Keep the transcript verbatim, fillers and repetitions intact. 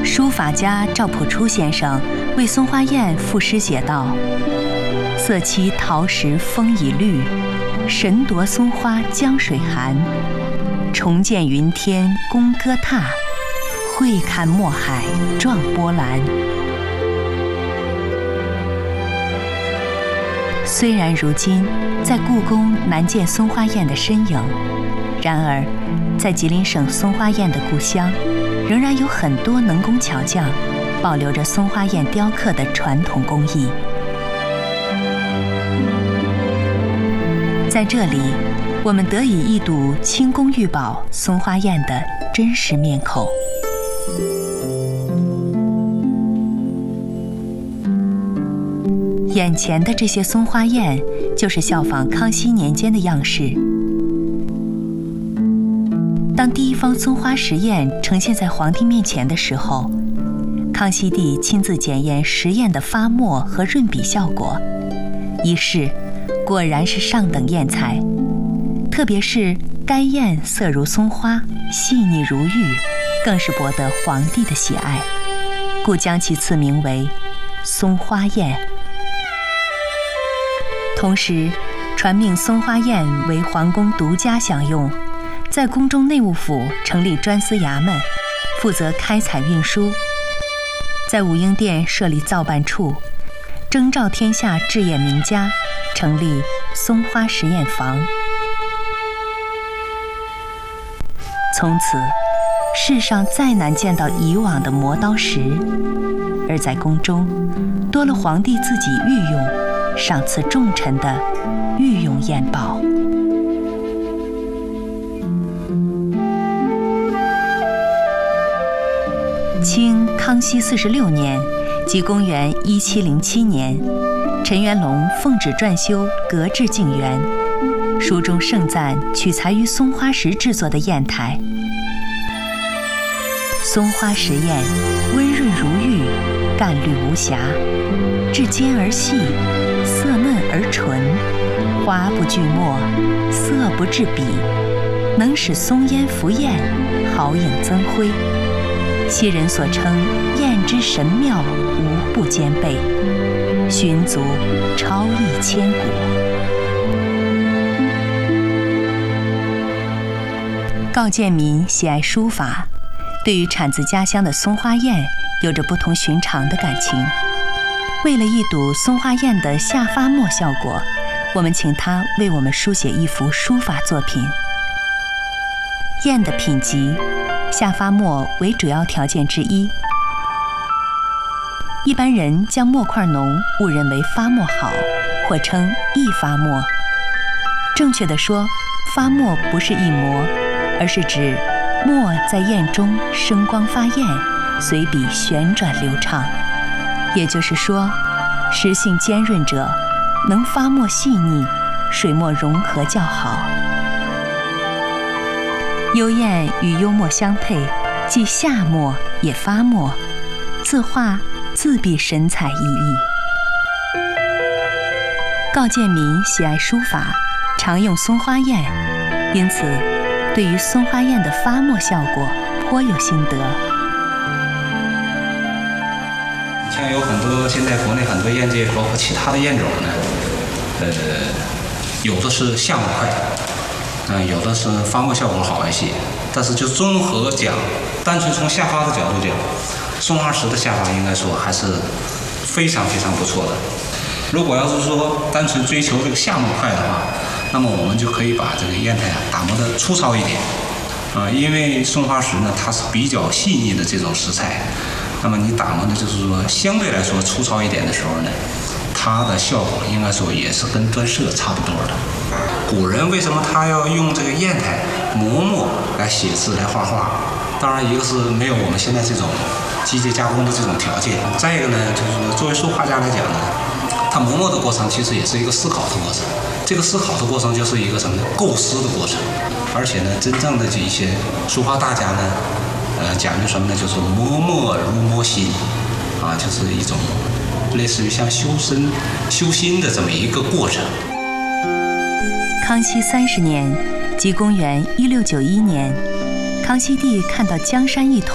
书法家赵朴初先生为松花宴赋诗写道：色栖桃石风已绿，神夺松花江水寒。重见云天宫歌踏，会看墨海壮波澜。虽然如今在故宫难见松花雁的身影，然而在吉林省松花雁的故乡，仍然有很多能工巧匠保留着松花雁雕刻的传统工艺。在这里，我们得以一睹清宫玉宝松花雁的真实面孔。眼前的这些松花雁，就是效仿康熙年间的样式。当第一方松花石雁呈现在皇帝面前的时候，康熙帝亲自检验石雁的发墨和润笔效果，一试，果然是上等赝材。特别是该雁色如松花，细腻如玉，更是博得皇帝的喜爱，故将其赐名为松花雁。同时，传命松花雁为皇宫独家享用，在宫中内务府成立专司衙门，负责开采运输；在武英殿设立造办处，征召天下制雁名家，成立松花实验房。从此，世上再难见到以往的磨刀石，而在宫中，多了皇帝自己御用、赏赐重臣的御用雁宝。清康熙四十六年，即公元一七零七年，陈元龙奉旨撰修《格致镜园》，书中盛赞取材于松花石制作的砚台。松花石砚温润如玉，干绿无瑕，质坚而细，色嫩而纯，花不聚墨，色不至笔，能使松烟浮艳，好影增辉。昔人所称砚之神妙，无不兼备，寻足超逸千古。告建民喜爱书法，对于产自家乡的松花雁有着不同寻常的感情。为了一睹松花雁的下发墨效果，我们请他为我们书写一幅书法作品。雁的品级，下发墨为主要条件之一。一般人将墨块浓误认为发墨好，或称易发墨。正确的说，发墨不是一磨，而是指墨在砚中生光发艳，随笔旋转流畅。也就是说，石性坚润者能发墨细腻，水墨融合较好。幽艳与幽默相配，既下墨也发墨，字画自必神采奕奕。告建民喜爱书法，常用松花雁，因此对于松花雁的发墨效果颇有心得。 像有很多现在国内很多雁界，包括其他的雁种呢，呃，有的是下墨快，嗯、呃，有的是发墨效果好一些。但是就综合讲，单纯从下发的角度讲，松花石的下发应该说还是非常非常不错的。如果要是说单纯追求这个下墨快的话，那么我们就可以把这个砚台啊打磨的粗糙一点啊、呃，因为松花石呢它是比较细腻的这种石材，那么你打磨的就是说相对来说粗糙一点的时候呢，它的效果应该说也是跟端色差不多的。古人为什么他要用这个砚台磨墨来写字来画画？当然，一个是没有我们现在这种机械加工的这种条件，再一个呢，就是说作为书画家来讲呢，他磨墨的过程其实也是一个思考的过程。这个思考的过程就是一个什么呢？构思的过程。而且呢，真正的这一些书画大家呢，呃，讲究什么呢？就是磨墨如磨心，啊，就是一种类似于像修身、修心的这么一个过程。 康熙三十年，即公元一六九一年，康熙帝看到江山一统，